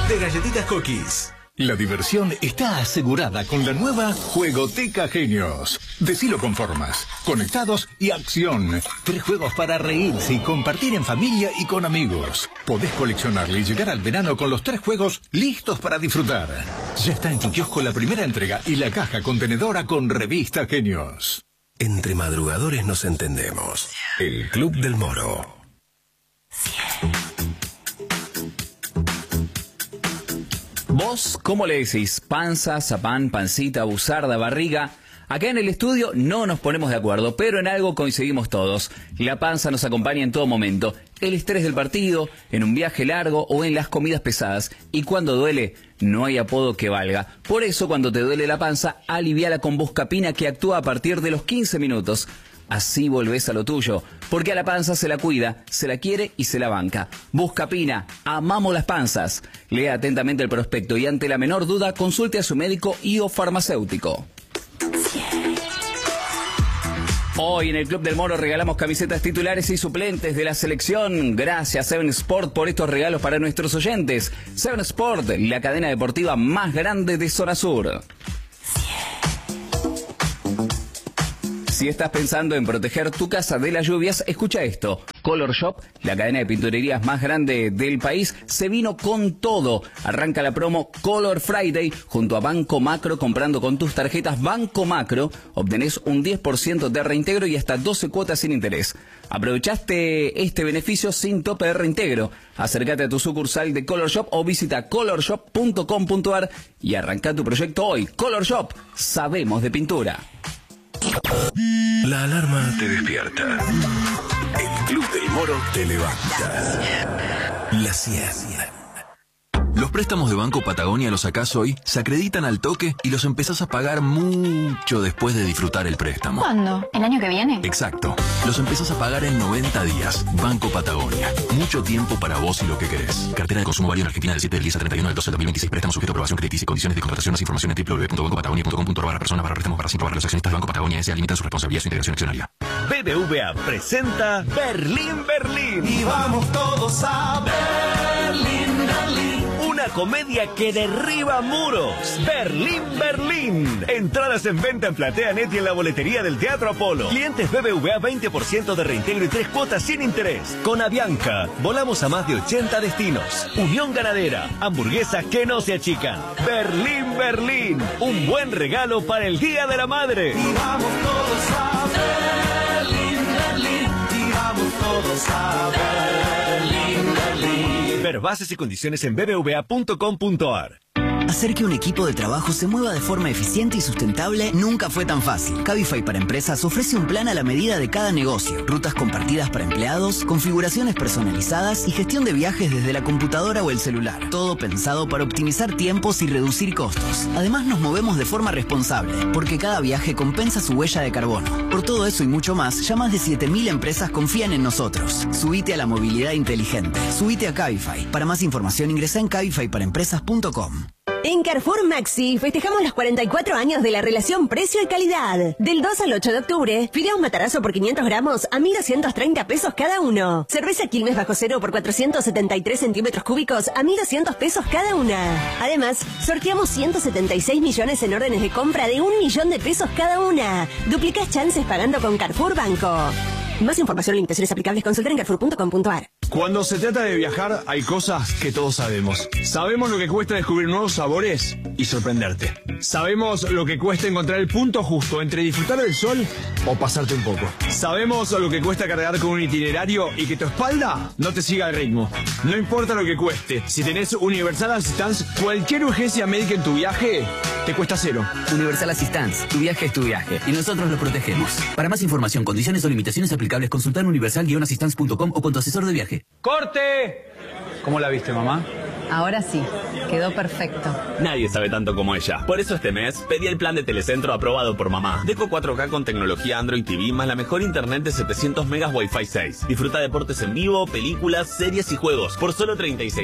de galletitas Cookies. La diversión está asegurada con la nueva Juegoteca Genios. Decilo con formas, conectados y acción. 3 juegos para reírse y compartir en familia y con amigos. Podés coleccionarle y llegar al verano con los 3 juegos listos para disfrutar. Ya está en tu kiosco la primera entrega y la caja contenedora con revista Genios. Entre madrugadores nos entendemos. El Club del Moro. ¿Vos cómo le decís? ¿Panza, zapán, pancita, buzarda, barriga? Acá en el estudio no nos ponemos de acuerdo, pero en algo coincidimos todos. La panza nos acompaña en todo momento. El estrés del partido, en un viaje largo o en las comidas pesadas. Y cuando duele, no hay apodo que valga. Por eso, cuando te duele la panza, aliviala con Buscapina, que actúa a partir de los 15 minutos. Así volvés a lo tuyo, porque a la panza se la cuida, se la quiere y se la banca. Buscapina, amamos las panzas. Lea atentamente el prospecto y ante la menor duda consulte a su médico y o farmacéutico. Hoy en el Club del Moro regalamos camisetas titulares y suplentes de la selección. Gracias Seven Sport por estos regalos para nuestros oyentes. Seven Sport, la cadena deportiva más grande de Zona Sur. Si estás pensando en proteger tu casa de las lluvias, escucha esto. Color Shop, la cadena de pinturerías más grande del país, se vino con todo. Arranca la promo Color Friday junto a Banco Macro. Comprando con tus tarjetas Banco Macro, obtenés un 10% de reintegro y hasta 12 cuotas sin interés. Aprovechaste este beneficio sin tope de reintegro. Acércate a tu sucursal de Color Shop o visita colorshop.com.ar y arranca tu proyecto hoy. Color Shop, sabemos de pintura. La alarma te despierta. El Club del Moro te levanta. La 100. Los préstamos de Banco Patagonia los sacás hoy, se acreditan al toque y los empezás a pagar mucho después de disfrutar el préstamo. ¿Cuándo? ¿El año que viene? Exacto. Los empezás a pagar en 90 días. Banco Patagonia. Mucho tiempo para vos y lo que querés. Cartera de consumo válido en Argentina del 7 del 10 al 31 del 12 del 2026. Préstamo sujeto a aprobación crediticia y condiciones de contratación. Más información en www.bancopatagonia.com.ar/persona préstamos para los accionistas. Banco Patagonia S.A. limita su responsabilidad y su integración accionaria. BBVA presenta Berlín, Berlín. Y vamos todos a Berlín, Berlín. Una comedia que derriba muros. Berlín, Berlín. Entradas en venta en PlateaNet y en la boletería del Teatro Apolo. Clientes BBVA 20% de reintegro y 3 cuotas sin interés. Con Avianca, volamos a más de 80 destinos. Unión Ganadera, hamburguesas que no se achican. Berlín, Berlín. Un buen regalo para el Día de la Madre. Y vamos todos a Berlín, Berlín. Y vamos todos a Berlín, Berlín. Ver bases y condiciones en bbva.com.ar. Hacer que un equipo de trabajo se mueva de forma eficiente y sustentable nunca fue tan fácil. Cabify para Empresas ofrece un plan a la medida de cada negocio. Rutas compartidas para empleados, configuraciones personalizadas y gestión de viajes desde la computadora o el celular. Todo pensado para optimizar tiempos y reducir costos. Además nos movemos de forma responsable, porque cada viaje compensa su huella de carbono. Por todo eso y mucho más, ya más de 7.000 empresas confían en nosotros. Subite a la movilidad inteligente. Subite a Cabify. Para más información ingresa en cabifyparaempresas.com. En Carrefour Maxi festejamos los 44 años de la relación precio y calidad. Del 2 al 8 de octubre, fideos Matarazzo por 500 gramos a 1.230 pesos cada uno. Cerveza Quilmes bajo cero por 473 centímetros cúbicos a 1.200 pesos cada una. Además, sorteamos 176 millones en órdenes de compra de 1 millón de pesos cada una. Duplicás chances pagando con Carrefour Banco. Más información y limitaciones aplicables consultar en carrefour.com.ar. Cuando se trata de viajar, hay cosas que todos sabemos. Sabemos lo que cuesta descubrir nuevos sabores y sorprenderte. Sabemos lo que cuesta encontrar el punto justo entre disfrutar del sol o pasarte un poco. Sabemos lo que cuesta cargar con un itinerario y que tu espalda no te siga el ritmo. No importa lo que cueste, si tenés Universal Assistance, cualquier urgencia médica en tu viaje te cuesta cero. Universal Assistance, tu viaje es tu viaje y nosotros lo protegemos. Para más información, condiciones o limitaciones aplicables, consultar universal-assistance.com o con tu asesor de viaje. ¡Corte! ¿Cómo la viste, mamá? Ahora sí, quedó perfecto. Nadie sabe tanto como ella. Por eso este mes pedí el plan de Telecentro aprobado por mamá. Deco 4K con tecnología Android TV más la mejor internet de 700 megas Wi-Fi 6. Disfruta deportes en vivo, películas, series y juegos por solo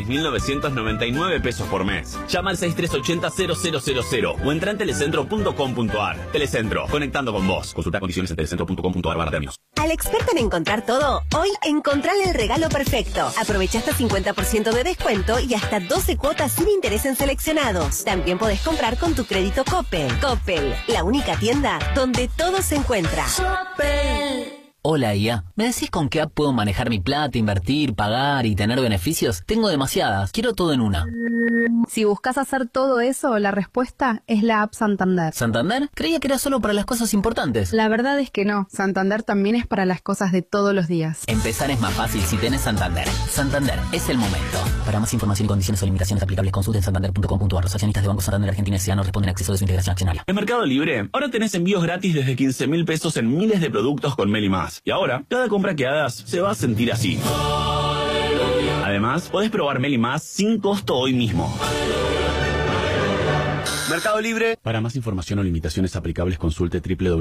36.999 pesos por mes. Llama al 6380-0000 o entra en telecentro.com.ar. Telecentro, conectando con vos. Consulta condiciones en telecentro.com.ar/premios. Al experto en encontrar todo, hoy encontrale el regalo perfecto. Aprovecha hasta 50% de descuento y hasta hasta 12 cuotas sin interés en seleccionados. También podés comprar con tu crédito Coppel. Coppel, la única tienda donde todo se encuentra. Coppel. Hola, IA. ¿Me decís con qué app puedo manejar mi plata, invertir, pagar y tener beneficios? Tengo demasiadas. Quiero todo en una. Si buscas hacer todo eso, la respuesta es la app Santander. ¿Santander? Creía que era solo para las cosas importantes. La verdad es que no. Santander también es para las cosas de todos los días. Empezar es más fácil si tenés Santander. Santander, es el momento. Para más información y condiciones o limitaciones aplicables, consulten santander.com.ar. Los accionistas de Banco Santander Argentina S.A. no responden a acceso de su integración accionaria. En Mercado Libre, ahora tenés envíos gratis desde 15.000 pesos en miles de productos con Meli Más. Y ahora, cada compra que hagas se va a sentir así. Además, podés probar Meli Más sin costo hoy mismo. Mercado Libre. Para más información o limitaciones aplicables, consulte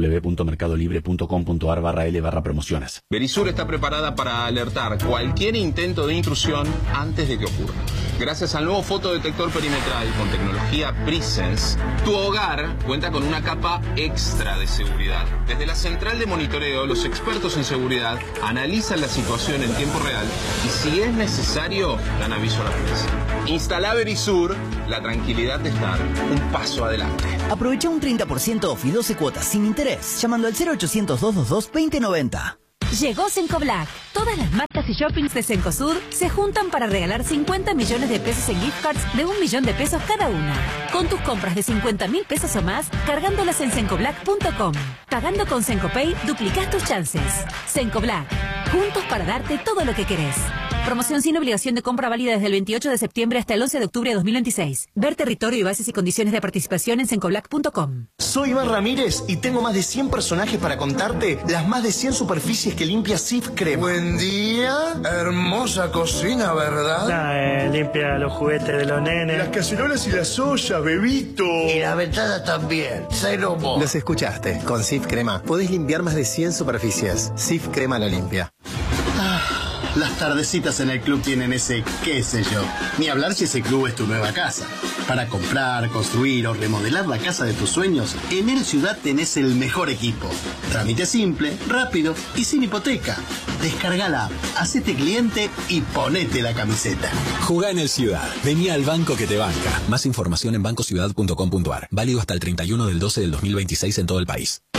www.mercadolibre.com.ar/L/promociones. Verisur está preparada para alertar cualquier intento de intrusión antes de que ocurra. Gracias al nuevo fotodetector perimetral con tecnología Presence, tu hogar cuenta con una capa extra de seguridad. Desde la central de monitoreo, los expertos en seguridad analizan la situación en tiempo real y si es necesario, dan aviso a la policía. Instala Verisur, la tranquilidad de estar un paso adelante. Aprovecha un 30% off y 12 cuotas sin interés llamando al 0800-222-2090. Llegó Cencoblack. Todas las marcas y shoppings de Cencosud se juntan para regalar 50 millones de pesos en gift cards de 1 millón de pesos cada una. Con tus compras de 50.000 pesos o más, cargándolas en cencoblack.com. Pagando con Cencopay, duplicás tus chances. Cencoblack. Juntos para darte todo lo que querés. Promoción sin obligación de compra válida desde el 28 de septiembre hasta el 11 de octubre de 2026. Ver territorio y bases y condiciones de participación en cencoblack.com. Soy Iván Ramírez y tengo más de 100 personajes para contarte las más de 100 superficies que limpia Sif Crema. Buen día, hermosa cocina, ¿verdad? Limpia los juguetes de los nenes. Las cacerolas y las ollas, bebito. Y la ventana también, cero mo. Los escuchaste, con Sif Crema podés limpiar más de 100 superficies. Sif Crema la limpia. Las tardecitas en el club tienen ese qué sé yo. Ni hablar si ese club es tu nueva casa. Para comprar, construir o remodelar la casa de tus sueños, en El Ciudad tenés el mejor equipo. Trámite simple, rápido y sin hipoteca. Descarga la app, hacete cliente y ponete la camiseta. Jugá en El Ciudad. Vení al banco que te banca. Más información en bancociudad.com.ar. Válido hasta el 31 del 12 del 2026 en todo el país.